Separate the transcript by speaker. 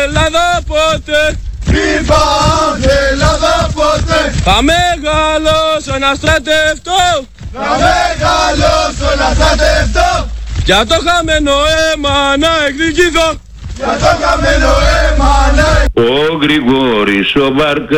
Speaker 1: Ελλάδα ποτέ.
Speaker 2: Μην πάμε Ελλάδα ποτέ.
Speaker 1: Θα μεγαλώσω να στρατευτώ.
Speaker 2: Θα μεγαλώσω να στρατευτώ.
Speaker 1: Για το χαμένο αίμα να εκδικηθώ.
Speaker 2: Για το χαμένο αίμα να...
Speaker 3: Ο Γρηγόρης ο Βαρκάς